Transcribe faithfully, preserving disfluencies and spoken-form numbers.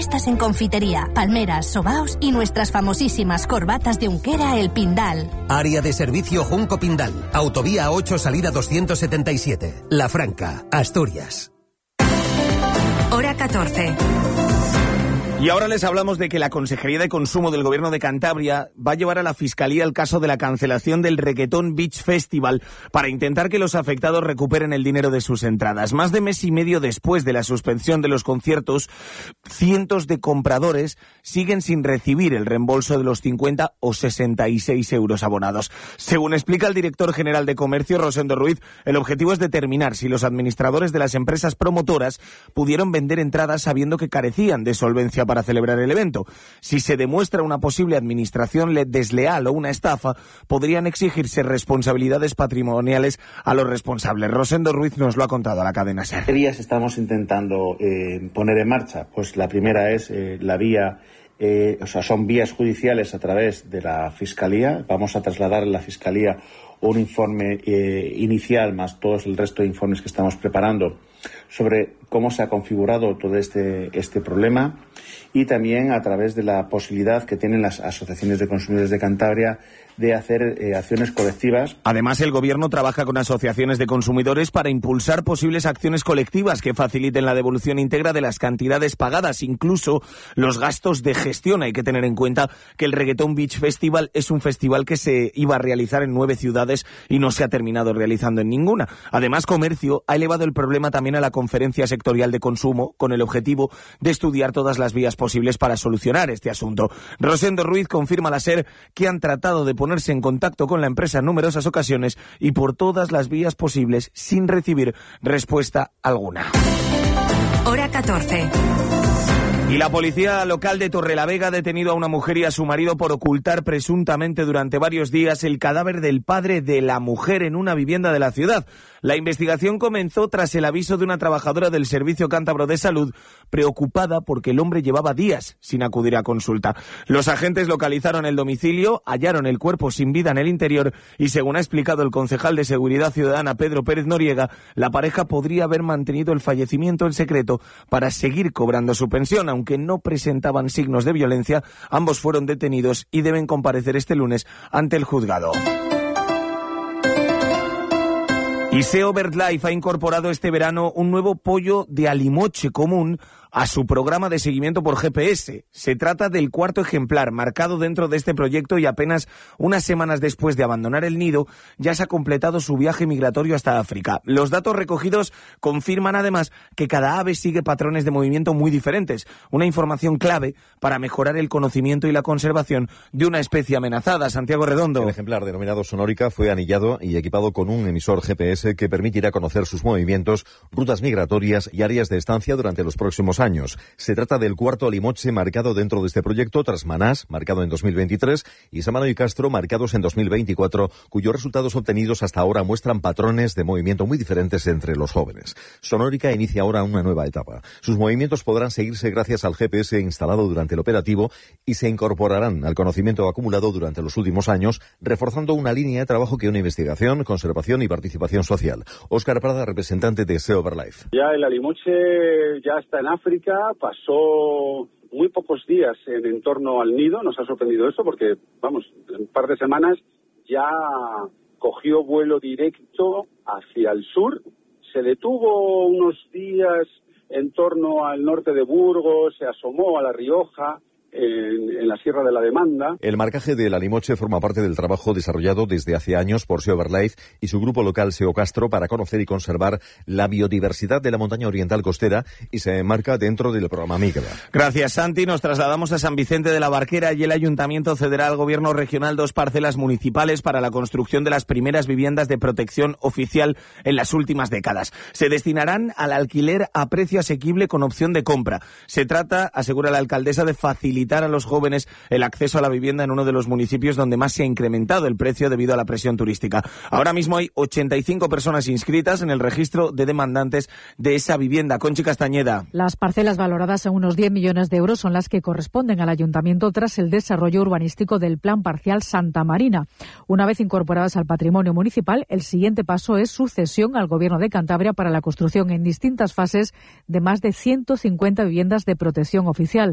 expuestas en confitería, palmeras, sobaos y nuestras famosísimas corbatas de Unquera El Pindal. Área de servicio Junco Pindal. Autovía ocho, salida doscientos setenta y siete. La Franca, Asturias. Hora catorce. Y ahora les hablamos de que la Consejería de Consumo del Gobierno de Cantabria va a llevar a la Fiscalía el caso de la cancelación del Reggaeton Beach Festival para intentar que los afectados recuperen el dinero de sus entradas. Más de mes y medio después de la suspensión de los conciertos, cientos de compradores siguen sin recibir el reembolso de los cincuenta o sesenta y seis euros abonados. Según explica el director general de Comercio, Rosendo Ruiz, el objetivo es determinar si los administradores de las empresas promotoras pudieron vender entradas sabiendo que carecían de solvencia para celebrar el evento. Si se demuestra una posible administración desleal o una estafa, podrían exigirse responsabilidades patrimoniales a los responsables. Rosendo Ruiz nos lo ha contado a la cadena SER. ¿Qué vías estamos intentando eh, poner en marcha? Pues la primera es eh, la vía, eh, o sea, son vías judiciales a través de la Fiscalía. Vamos a trasladar a la Fiscalía un informe eh, inicial más todos el resto de informes que estamos preparando sobre cómo se ha configurado todo este, este problema, y también a través de la posibilidad que tienen las asociaciones de consumidores de Cantabria de hacer eh, acciones colectivas. Además, el Gobierno trabaja con asociaciones de consumidores para impulsar posibles acciones colectivas que faciliten la devolución íntegra de las cantidades pagadas, incluso los gastos de gestión. Hay que tener en cuenta que el Reggaeton Beach Festival es un festival que se iba a realizar en nueve ciudades y no se ha terminado realizando en ninguna. Además, Comercio ha elevado el problema también a la Conferencia Sectorial de Consumo con el objetivo de estudiar todas las vías posibles para solucionar este asunto. Rosendo Ruiz confirma a la SER que han tratado de ponerse en contacto con la empresa en numerosas ocasiones y por todas las vías posibles sin recibir respuesta alguna. Hora catorce. Y la policía local de Torrelavega ha detenido a una mujer y a su marido por ocultar presuntamente durante varios días el cadáver del padre de la mujer en una vivienda de la ciudad. La investigación comenzó tras el aviso de una trabajadora del Servicio Cántabro de Salud preocupada porque el hombre llevaba días sin acudir a consulta. Los agentes localizaron el domicilio, hallaron el cuerpo sin vida en el interior y, según ha explicado el concejal de Seguridad Ciudadana Pedro Pérez Noriega, la pareja podría haber mantenido el fallecimiento en secreto para seguir cobrando su pensión. Aunque no presentaban signos de violencia, ambos fueron detenidos y deben comparecer este lunes ante el juzgado. Y SEO BirdLife ha incorporado este verano un nuevo pollo de alimoche común a su programa de seguimiento por G P S. Se trata del cuarto ejemplar marcado dentro de este proyecto y apenas unas semanas después de abandonar el nido ya se ha completado su viaje migratorio hasta África. Los datos recogidos confirman además que cada ave sigue patrones de movimiento muy diferentes, una información clave para mejorar el conocimiento y la conservación de una especie amenazada. Santiago Redondo. El ejemplar denominado Sonórica fue anillado y equipado con un emisor G P S que permitirá conocer sus movimientos, rutas migratorias y áreas de estancia durante los próximos años. Se trata del cuarto alimoche marcado dentro de este proyecto, tras Manás, marcado en dos mil veintitrés, y Sámano y Castro, marcados en dos mil veinticuatro, cuyos resultados obtenidos hasta ahora muestran patrones de movimiento muy diferentes entre los jóvenes. Sonórica inicia ahora una nueva etapa. Sus movimientos podrán seguirse gracias al G P S instalado durante el operativo y se incorporarán al conocimiento acumulado durante los últimos años, reforzando una línea de trabajo que une investigación, conservación y participación social. Óscar Prada, representante de SEO BirdLife. Ya el alimoche ya está en África. Pasó muy pocos días en, en torno al nido, nos ha sorprendido eso porque, vamos, en un par de semanas ya cogió vuelo directo hacia el sur, se detuvo unos días en torno al norte de Burgos, se asomó a La Rioja, En, en la Sierra de la Demanda. El marcaje del alimoche forma parte del trabajo desarrollado desde hace años por SEO BirdLife y su grupo local SEO Castro para conocer y conservar la biodiversidad de la montaña oriental costera y se enmarca dentro del programa Migra. Gracias, Santi. Nos trasladamos a San Vicente de la Barquera y el Ayuntamiento cederá al Gobierno regional dos parcelas municipales para la construcción de las primeras viviendas de protección oficial en las últimas décadas. Se destinarán al alquiler a precio asequible con opción de compra. Se trata, asegura la alcaldesa, de facilitar a los jóvenes el acceso a la vivienda en uno de los municipios donde más se ha incrementado el precio debido a la presión turística. Ahora mismo hay ochenta y cinco personas inscritas en el registro de demandantes de esa vivienda. Conchi Castañeda. Las parcelas valoradas en unos diez millones de euros son las que corresponden al ayuntamiento tras el desarrollo urbanístico del Plan Parcial Santa Marina. Una vez incorporadas al patrimonio municipal, el siguiente paso es su cesión al Gobierno de Cantabria para la construcción en distintas fases de más de ciento cincuenta viviendas de protección oficial.